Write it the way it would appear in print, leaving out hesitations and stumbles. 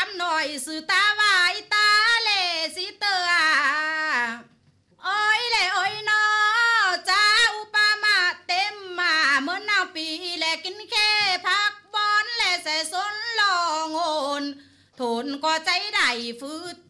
ำหน่อยสื่อตาวายตาเลสิเตออ้อยเลอ้อยนอจ้าอุปมาเต็มมาเมื่อนาปีแลกินแค่พักบอนแลใส่สนลองโอนโทนก็ใจได้ฟื้น